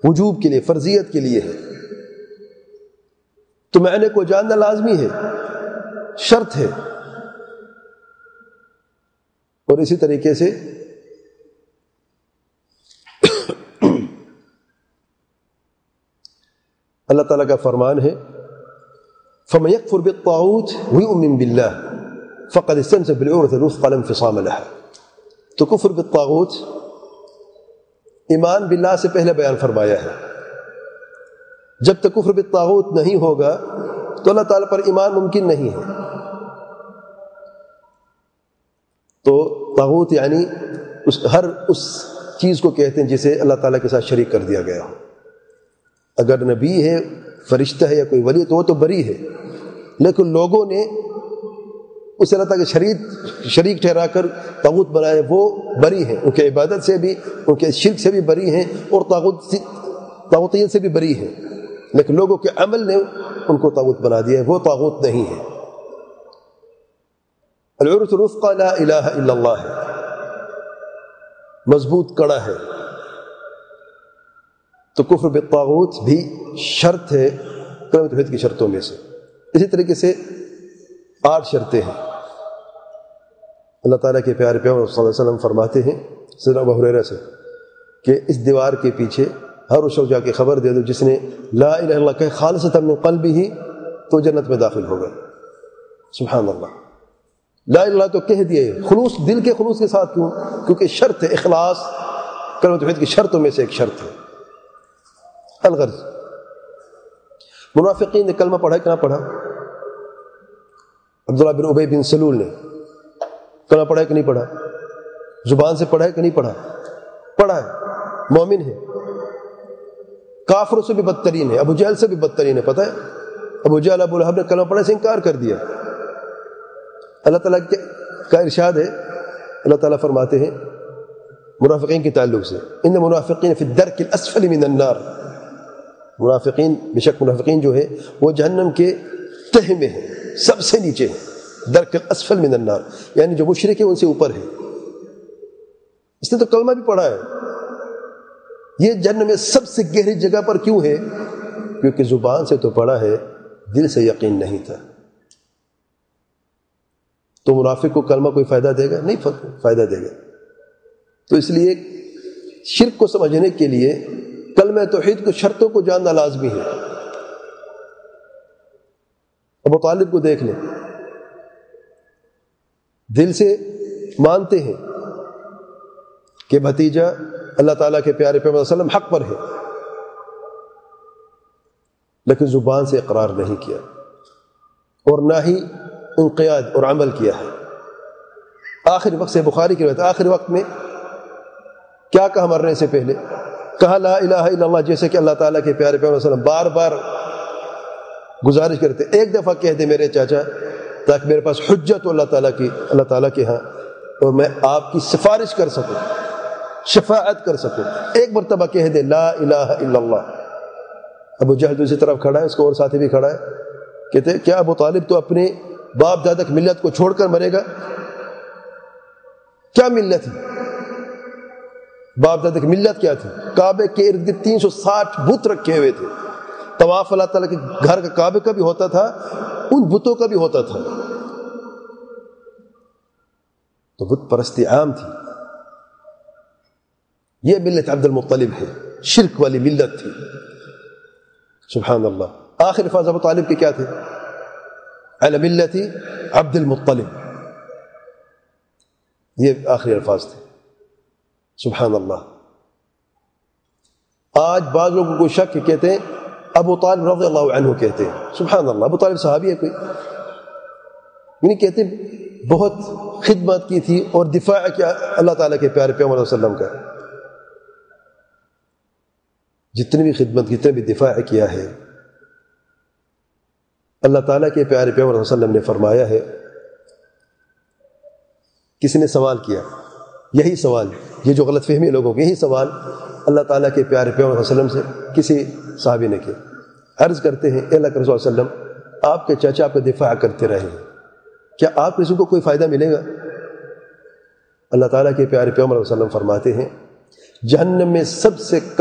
وجوب کے لیے، فرضیت کے لیے ہے، تو معنی کو جاننا لازمی ہے، شرط ہے۔ اور اسی طریقے سے اللہ تعالیٰ کا فرمان ہے فَمَن يَكْفُرْ بِالطَّاغُوتِ وَيُؤْمِن بِاللَّهِ فَقَدِ اسْتَمْسَكَ بِالْعُرْوَةِ الْوُثْقَى لا انفصام لَهَا۔ تو کفر بالطاغوت ایمان باللہ سے پہلے بیان فرمایا ہے۔ جب تک کفر بالطاغوت نہیں ہوگا تو اللہ تعالیٰ پر ایمان ممکن نہیں ہے۔ تو طاغوت یعنی ہر اس چیز کو کہتے ہیں جسے اللہ تعالیٰ کے ساتھ شریک کر دیا گیا ہو۔ اگر نبی ہے، فرشتہ ہے یا کوئی ولی تو وہ تو بری ہے، لیکن لوگوں نے اسے اللہ تعالیٰ کے شریک ٹھہرا کر طاغوت بنائے، وہ بری ہیں، ان کے عبادت سے بھی، ان کے شرک سے بھی بری ہیں، اور طاغوتیت سے بھی بری ہیں، لیکن لوگوں کے عمل نے ان کو طاغوت بنا دیا ہے، وہ طاغوت نہیں ہے۔ العروۃ الوثقی لا الہ الا اللہ ہے، مضبوط کڑا ہے۔ تو کفر بالطاغوت بھی شرط ہے کلمہ توحید کی شرطوں میں سے۔ اسی طریقے سے 8 شرطیں ہیں۔ اللہ تعالیٰ کے پیارے پیغمبر صلی اللہ علیہ وسلم فرماتے ہیں سیدنا ابو ہریرہ سے کہ اس دیوار کے پیچھے ہر اس شخص جا کے خبر دے دو جس نے لا الہ الا اللہ کہے خالصۃ من قلبہ تو جنت میں داخل ہوگا۔ سبحان اللہ، لا الہ الا اللہ تو کہہ دیے، خلوص، دل کے خلوص کے ساتھ۔ کیوں؟ کیونکہ شرط ہے، اخلاص کلمہ توحید کی شرطوں میں سے ایک شرط ہے۔ الغرض، منافقین نے کلمہ پڑھا کہ نہ پڑھا؟ عبداللہ بن ابی بن سلول نے کلمہ پڑھا کہ نہیں پڑھا؟ زبان سے پڑھا ہے کہ نہیں پڑھا؟ پڑھا ہے، مومن ہے۔ کافروں سے بھی بدترین ہے، ابو جہل سے بھی بدترین ہے۔ پتہ ہے ابو جہل، ابو لہب نے کلمہ پڑھنے سے انکار کر دیا۔ اللہ تعالیٰ کا ارشاد ہے، اللہ تعالیٰ فرماتے ہیں منافقین کے تعلق سے ان منافقین فی الدرک الاسفل من النار، منافقین، بے شک منافقین جو ہے وہ جہنم کے تہہ میں ہے، سب سے نیچے ہے، درک الاسفل من النار، یعنی جو مشرک ہے ان سے اوپر ہے۔ اس نے تو کلمہ بھی پڑھا ہے، یہ جہنم میں سب سے گہری جگہ پر کیوں ہے؟ کیونکہ زبان سے تو پڑھا ہے، دل سے یقین نہیں تھا۔ تو منافق کو کلمہ کوئی فائدہ دے گا؟ نہیں فائدہ دے گا۔ تو اس لیے شرک کو سمجھنے کے لیے کلمہ توحید کو شرطوں کو جاننا لازمی ہے۔ ابو طالب کو دیکھ لیں، دل سے مانتے ہیں کہ بھتیجا اللہ تعالیٰ کے پیارے پیغمبر صلی اللہ علیہ وسلم حق پر ہے، لیکن زبان سے اقرار نہیں کیا اور نہ ہی انقیاد اور عمل کیا ہے۔ آخر وقت سے بخاری کی روایت، آخر وقت میں کیا کہا مرنے سے پہلے؟ کہا لا الہ الا اللہ، جیسے کہ اللہ تعالیٰ کے پیارے پیغمبر صلی اللہ علیہ وسلم بار بار گزارش کرتے ایک دفعہ کہہ دے میرے چاچا، تاکہ میرے پاس حجت ہو اللہ تعالیٰ کے ہاں، اور میں آپ کی سفارش کر سکوں، شفاعت کر سکوں۔ ایک مرتبہ کہہ دے لا الہ الا اللہ۔ ابو جہل دوسری طرف کھڑا ہے، اس کو اور ساتھی بھی کھڑا ہے، کہتے کیا ابو طالب تو اپنے باپ دادا کی ملت کو چھوڑ کر مرے گا؟ کیا ملت تھی؟ باپ دادا کی ملت کیا تھی؟ کعبے کے ارد گرد 360 بت رکھے ہوئے تھے، طواف اللہ تعالیٰ کے گھر کا کعبے کا بھی ہوتا تھا، ان بتوں کا بھی ہوتا تھا۔ تو بت پرستی عام تھی۔ یہ ملت عبد المطلب ہے، شرک والی ملت تھی۔ سبحان اللہ۔ آخر الفاظ ابو طالب کے کیا تھے؟ علی ملت عبد المطلب، یہ آخری الفاظ تھے۔ سبحان اللہ۔ آج بعض لوگوں کو شک کہتے ہیں ابو طالب رضی اللہ عنہ کہتے ہیں۔ سبحان اللہ، ابو طالب صحابی ہے کوئی؟ یعنی کہتے ہیں بہت خدمت کی تھی اور دفاع کیا اللہ تعالیٰ کے پیارے پیغمبر صلی اللہ علیہ وسلم کا۔ جتنی بھی خدمت، جتنے بھی دفاع کیا ہے، اللہ تعالیٰ کے پیارے پیغمبر صلی اللہ علیہ وسلم نے فرمایا ہے، کسی نے سوال کیا، یہی سوال، یہ جو غلط فہمی لوگوں کی، یہی سوال اللہ تعالیٰ کے پیارے پیغمبر صلی اللہ علیہ وسلم سے کسی صحابی نے کیا۔ عرض کرتے ہیں اے اللہ کے رسول صلی اللہ علیہ وسلم، آپ کے چاچا آپ کا دفاع کرتے رہے ہیں، کیا آپ کسی کو کوئی فائدہ ملے گا؟ اللہ تعالیٰ کے پیارے پیغمبر صلی اللہ علیہ وسلم فرماتے ہیں جہنم میں سب سے